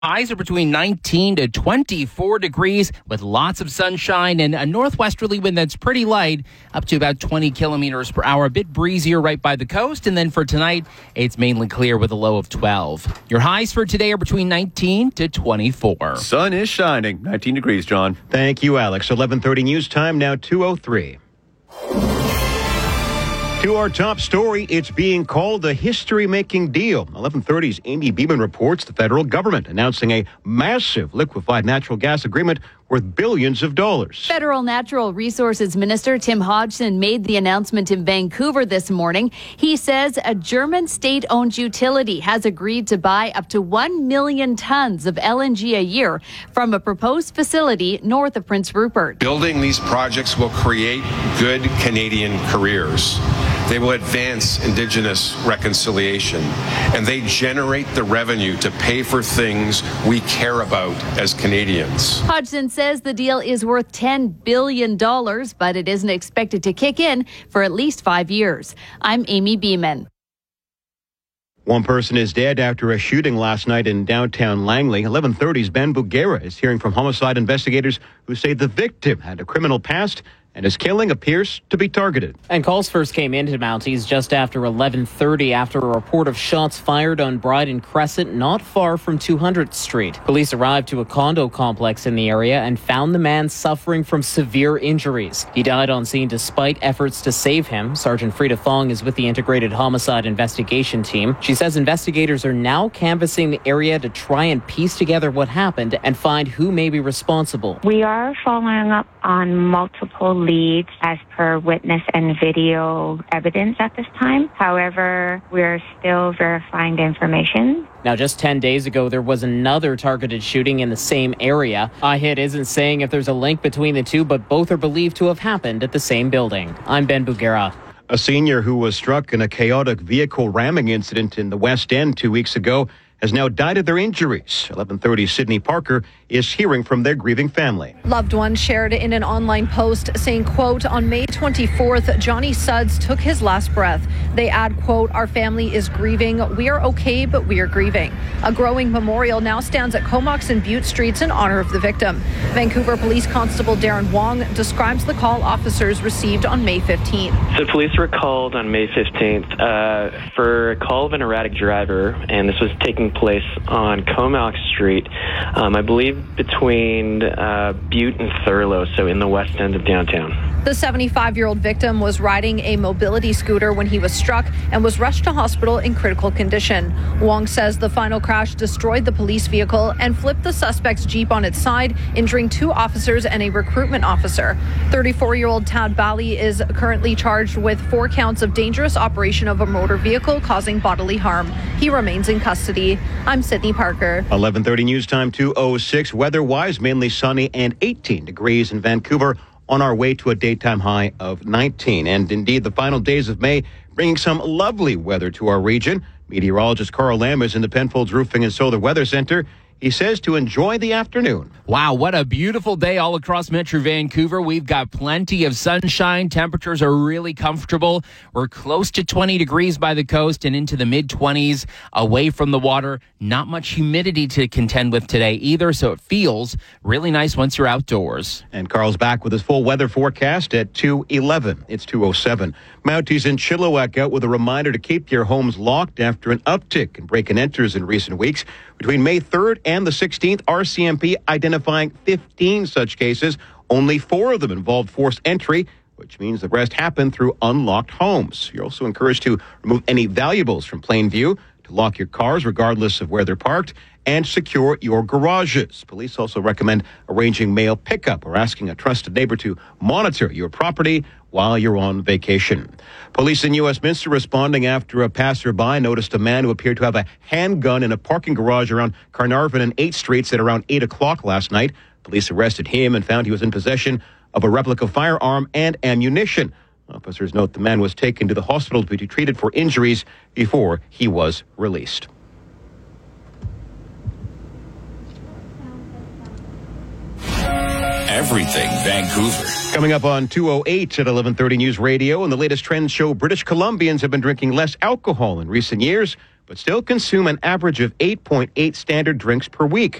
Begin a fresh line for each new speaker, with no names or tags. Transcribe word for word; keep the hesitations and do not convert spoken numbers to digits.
Highs are between nineteen to twenty-four degrees with lots of sunshine and a northwesterly wind that's pretty light, up to about twenty kilometers per hour. A bit breezier right by the coast. And then for tonight, it's mainly clear with a low of twelve. Your highs for today are between nineteen to twenty-four.
Sun is shining. nineteen degrees, John.
Thank you, Alex. eleven thirty news time, now two oh three. To our top story, it's being called a history-making deal. eleven thirty's Amy Beeman reports the federal government announcing a massive liquefied natural gas agreement worth billions of dollars.
Federal Natural Resources Minister Tim Hodgson made the announcement in Vancouver this morning. He says a German state-owned utility has agreed to buy up to one million tons of L N G a year from a proposed facility north of Prince Rupert.
Building these projects will create good Canadian careers. They will advance Indigenous reconciliation, and they generate the revenue to pay for things we care about as Canadians.
Hodgson says the deal is worth ten billion dollars, but it isn't expected to kick in for at least five years. I'm Amy Beeman.
One person is dead after a shooting last night in downtown Langley. eleven thirty's Ben Bugera is hearing from homicide investigators who say the victim had a criminal past and his killing appears to be targeted.
And calls first came into Mounties just after eleven thirty after a report of shots fired on Bryden Crescent not far from two hundredth Street. Police arrived to a condo complex in the area and found the man suffering from severe injuries. He died on scene despite efforts to save him. Sergeant Frida Fong is with the Integrated Homicide Investigation Team. She says investigators are now canvassing the area to try and piece together what happened and find who may be responsible.
We are following up on multiple leads as per witness and video evidence at this time. However, we're still verifying the information.
Now, just ten days ago, there was another targeted shooting in the same area. I H I T isn't saying if there's a link between the two, but both are believed to have happened at the same building. I'm Ben Bugera.
A senior who was struck in a chaotic vehicle ramming incident in the West End two weeks ago has now died of their injuries. eleven thirty Sydney Parker is hearing from their grieving family.
Loved ones shared in an online post saying, quote, on May twenty-fourth, Johnny Sudds took his last breath. They add, quote, our family is grieving. We are okay, but we are grieving. A growing memorial now stands at Comox and Butte Streets in honor of the victim. Vancouver Police Constable Darren Wong describes the call officers received on May fifteenth.
So police were called on May fifteenth uh, for a call of an erratic driver, and this was taking place on Comox Street, um, I believe between uh, Butte and Thurlow, so in the west end of downtown.
The seventy-five-year-old victim was riding a mobility scooter when he was struck and was rushed to hospital in critical condition. Wong says the final crash destroyed the police vehicle and flipped the suspect's Jeep on its side, injuring two officers and a recruitment officer. thirty-four-year-old Tad Bally is currently charged with four counts of dangerous operation of a motor vehicle causing bodily harm. He remains in custody. I'm Sydney Parker.
eleven thirty news time, two oh six. Weather-wise, mainly sunny and eighteen degrees in Vancouver, on our way to a daytime high of nineteen. And indeed, the final days of May bringing some lovely weather to our region. Meteorologist Carl Lamb is in the Penfolds Roofing and Solar Weather Center. He says to enjoy the afternoon.
Wow, what a beautiful day all across Metro Vancouver. We've got plenty of sunshine. Temperatures are really comfortable. We're close to twenty degrees by the coast and into the mid-twenties away from the water. Not much humidity to contend with today either, so it feels really nice once you're outdoors.
And Carl's back with his full weather forecast at two eleven. It's two oh seven. Mounties in Chilliwack out with a reminder to keep your homes locked after an uptick in break-and-enters in recent weeks. Between May third and the sixteenth, R C M P identifying fifteen such cases. Only four of them involved forced entry, which means the rest happened through unlocked homes. You're also encouraged to remove any valuables from plain view, to lock your cars regardless of where they're parked, and secure your garages. Police also recommend arranging mail pickup or asking a trusted neighbor to monitor your property while you're on vacation. Police in Westminster responding after a passerby noticed a man who appeared to have a handgun in a parking garage around Carnarvon and eighth Streets at around eight o'clock last night. Police arrested him and found he was in possession of a replica firearm and ammunition. Officers note the man was taken to the hospital to be treated for injuries before he was released.
Everything Vancouver.
Coming up on two oh eight at eleven thirty News Radio, and the latest trends show British Columbians have been drinking less alcohol in recent years, but still consume an average of eight point eight standard drinks per week.